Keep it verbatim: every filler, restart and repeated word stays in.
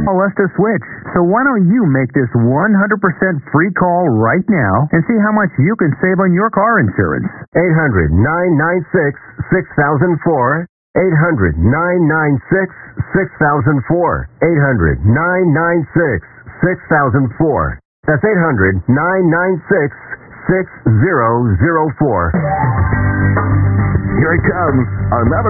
Call us to switch. So why don't you make this one hundred percent free call right now and see how much you can save on your car insurance? eight hundred, nine nine six, six thousand four. eight hundred, nine nine six, six thousand four. eight hundred, nine nine six, six thousand four. That's eight hundred, nine nine six, six thousand four. Here it comes. Another